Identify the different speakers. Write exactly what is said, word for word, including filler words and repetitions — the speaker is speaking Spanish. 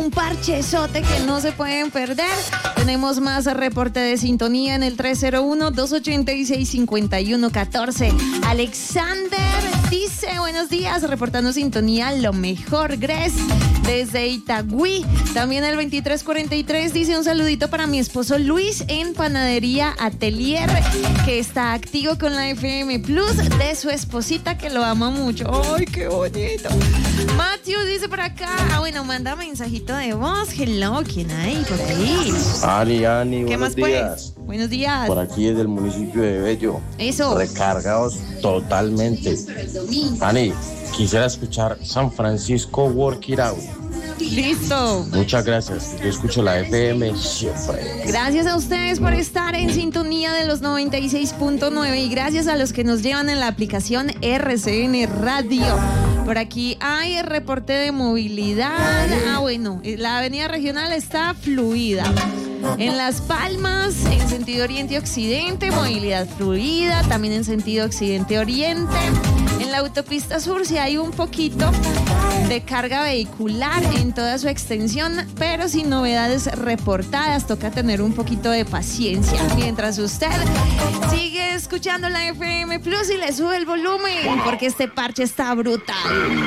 Speaker 1: un parchezote que no se pueden perder. Tenemos más reporte de sintonía en el tres cero uno, dos ochenta y seis, cincuenta y uno catorce. Alexander dice, buenos días, reportando sintonía, lo mejor, Gres, desde Itagüí. También el veintitrés cuarenta y tres dice, un saludito para mi esposo Luis en Panadería Atelier, que está activo con la F M Plus, de su esposita que lo ama mucho. ¡Ay, qué bonito! Matthew dice por acá, ah, bueno, manda mensajito de voz. Hello, ¿quién hay por ahí?
Speaker 2: Ani, Ani,
Speaker 1: ¿Qué
Speaker 2: buenos
Speaker 1: más
Speaker 2: días.
Speaker 1: pues? Buenos días.
Speaker 2: Por aquí es del municipio de Bello.
Speaker 1: Eso.
Speaker 2: Recargados totalmente. Ani, quisiera escuchar San Francisco Work It Out.
Speaker 1: Listo.
Speaker 2: Muchas gracias. Yo escucho la F M siempre.
Speaker 1: Gracias a ustedes por estar en sintonía de los noventa y seis punto nueve y gracias a los que nos llevan en la aplicación R C N Radio. Por aquí hay el reporte de movilidad. Ah, bueno, la avenida regional está fluida. En Las Palmas, en sentido oriente-occidente, movilidad fluida. También en sentido occidente-oriente. En la autopista sur sí hay un poquito de carga vehicular en toda su extensión, pero sin novedades reportadas. Toca tener un poquito de paciencia mientras usted sigue escuchando la F M Plus y le sube el volumen, porque este parche está brutal.